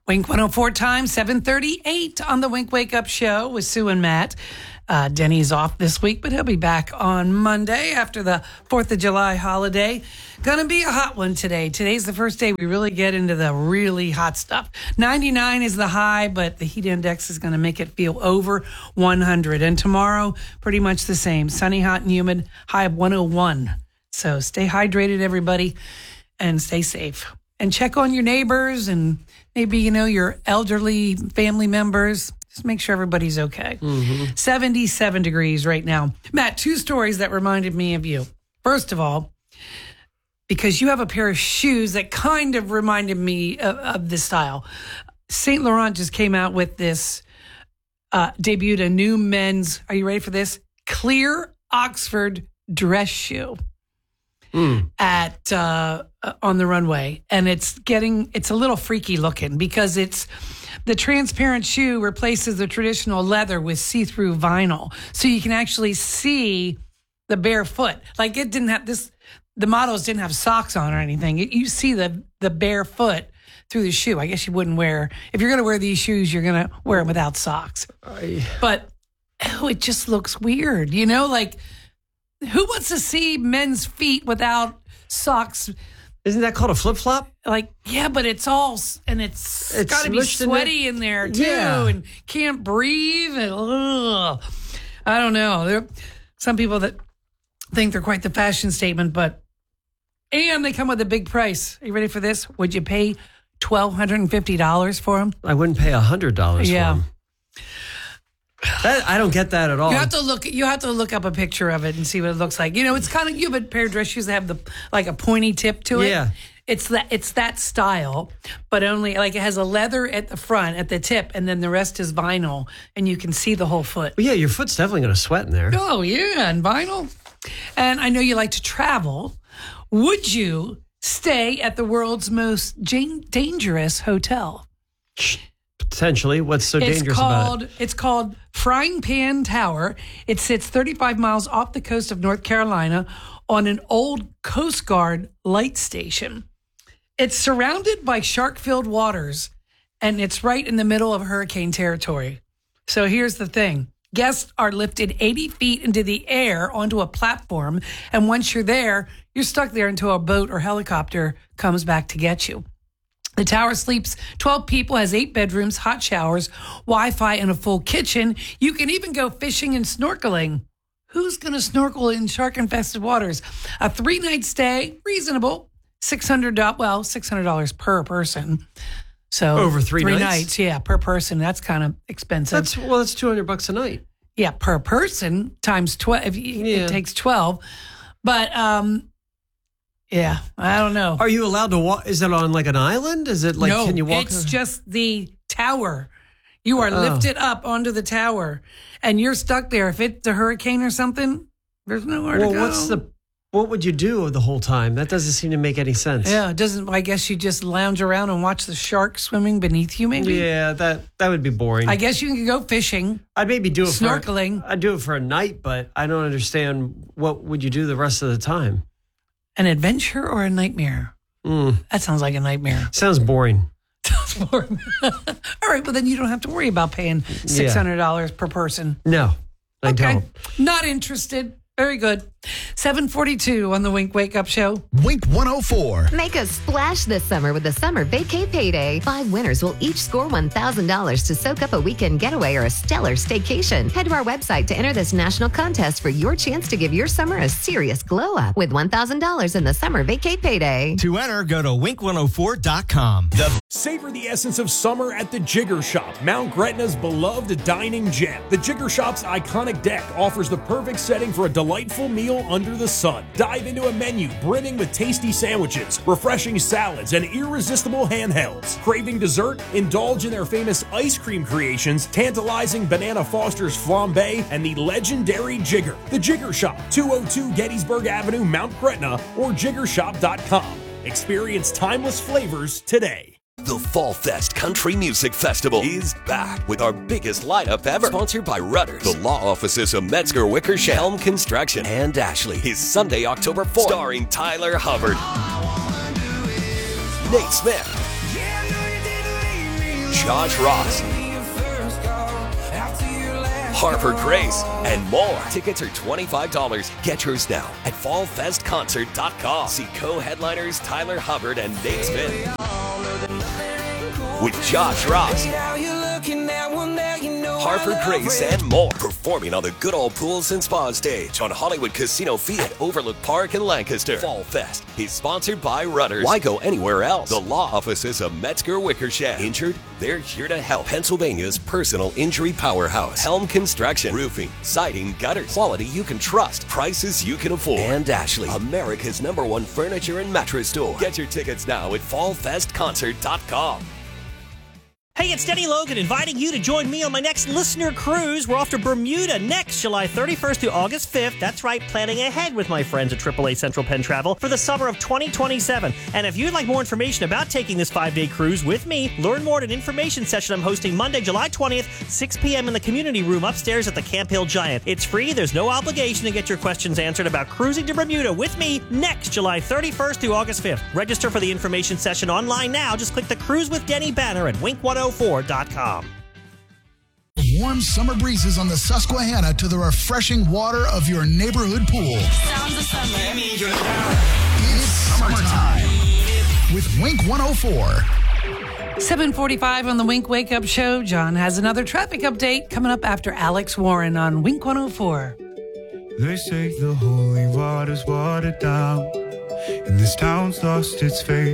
Wink 104 time, 7:38 on the Wink Wake Up Show with Sue and Matt. Denny's off this week, but he'll be back on Monday after the 4th of July holiday. Gonna be a hot one today. Today's the first day we really get into the really hot stuff. 99 is the high, but the heat index is gonna make it feel over 100. And tomorrow, pretty much the same. Sunny, hot, and humid, high of 101. So stay hydrated, everybody, and stay safe. And check on your neighbors and maybe, your elderly family members. Just make sure everybody's okay. 77 degrees right now. Matt, two stories that reminded me of you. First of all, because you have a pair of shoes that kind of reminded me of this style. Saint Laurent just came out with this, debuted a new men's, are you ready for this? Clear Oxford dress shoe. At on the runway, and it's a little freaky looking because it's the transparent shoe replaces the traditional leather with see-through vinyl, so you can actually see the bare foot. Like it didn't have this, the models didn't have socks on or anything. You see the bare foot through the shoe. I guess you wouldn't wear, if you're going to wear these shoes, you're going to wear them without socks. But it just looks weird, like. Who wants to see men's feet without socks? Isn't that called a flip-flop? Yeah, but it's all, and it's got to be sweaty in there, too, and can't breathe. And, I don't know. There are some people that think they're quite the fashion statement, and they come with a big price. Are you ready for this? Would you pay $1,250 for them? I wouldn't pay $100 for them. I don't get that at all. You have to look up a picture of it and see what it looks like. It's kind of, you have a pair of dress shoes that have a pointy tip to it. Yeah. It's that style, but only it has a leather at the front, at the tip, and then the rest is vinyl, and you can see the whole foot. Well, yeah, your foot's definitely going to sweat in there. Oh, yeah, and vinyl. And I know you like to travel. Would you stay at the world's most dangerous hotel? Potentially. What's so dangerous about it? It's called Frying Pan Tower. It sits 35 miles off the coast of North Carolina on an old Coast Guard light station. It's surrounded by shark-filled waters, and it's right in the middle of hurricane territory. So here's the thing. Guests are lifted 80 feet into the air onto a platform, and once you're there, you're stuck there until a boat or helicopter comes back to get you. The tower sleeps 12 people, has 8 bedrooms, hot showers, Wi-Fi, and a full kitchen. You can even go fishing and snorkeling. Who's going to snorkel in shark-infested waters? A 3-night stay, reasonable, $600 per person. So over three nights? Yeah, per person. That's kind of expensive. That's $200 a night. Yeah, per person times 12. It takes 12. But yeah, I don't know. Are you allowed to walk? Is it on an island? Is it no, can you walk? It's just the tower. You are lifted up onto the tower, and you're stuck there. If it's a hurricane or something, there's nowhere to go. What would you do the whole time? That doesn't seem to make any sense. Yeah, it doesn't. I guess you just lounge around and watch the shark swimming beneath you, maybe? Yeah, that would be boring. I guess you can go fishing. I'd maybe do it snorkeling. I'd do it for a night, but I don't understand what would you do the rest of the time? An adventure or a nightmare? That sounds like a nightmare. Sounds boring. All right, well, then you don't have to worry about paying $600 per person. No, I don't. Not interested. Very good. 7:42 on the Wink Wake Up Show. Wink 104. Make a splash this summer with the Summer Vacay Payday. 5 winners will each score $1,000 to soak up a weekend getaway or a stellar staycation. Head to our website to enter this national contest for your chance to give your summer a serious glow up with $1,000 in the Summer Vacay Payday. To enter, go to wink104.com. Savor the essence of summer at the Jigger Shop, Mount Gretna's beloved dining gem. The Jigger Shop's iconic deck offers the perfect setting for a delightful meal under the sun. Dive into a menu brimming with tasty sandwiches, refreshing salads, and irresistible handhelds. Craving dessert? Indulge in their famous ice cream creations, tantalizing Banana Foster's flambe, and the legendary Jigger. The Jigger Shop, 202 Gettysburg Avenue, Mount Gretna, or jiggershop.com. Experience timeless flavors today. The Fall Fest Country Music Festival is back with our biggest lineup ever. Sponsored by Rudders, the law offices of Metzger Wickersham, Helm Construction, and Ashley. Is Sunday, October 4th. Starring Tyler Hubbard, Nate Smith, Josh Ross, Harper Grace, and more. Tickets are $25. Get yours now at fallfestconcert.com. See co-headliners Tyler Hubbard and Nate Smith with Josh Ross, Harper Grace, and more. Performing on the Good Old Pools and Spa stage on Hollywood Casino Fee at Overlook Park in Lancaster. Fall Fest is sponsored by Rudders. Why go anywhere else? The law offices of Metzger Wickersham. Injured? They're here to help. Pennsylvania's personal injury powerhouse. Helm Construction. Roofing, siding, gutters. Quality you can trust. Prices you can afford. And Ashley, America's #1 furniture and mattress store. Get your tickets now at fallfestconcert.com. Hey, it's Denny Logan inviting you to join me on my next listener cruise. We're off to Bermuda next July 31st to August 5th. That's right, planning ahead with my friends at AAA Central Penn Travel for the summer of 2027. And if you'd like more information about taking this 5-day cruise with me, learn more at an information session I'm hosting Monday, July 20th, 6 p.m. in the community room upstairs at the Camp Hill Giant. It's free. There's no obligation to get your questions answered about cruising to Bermuda with me next July 31st to August 5th. Register for the information session online now. Just click the Cruise with Denny banner at Wink104.com. Warm summer breezes on the Susquehanna to the refreshing water of your neighborhood pool. Sounds of summer. It's summertime with Wink 104. 7:45 on the Wink Wake Up Show. John has another traffic update coming up after Alex Warren on Wink 104. They say the holy water's watered down, and this town's lost its faith.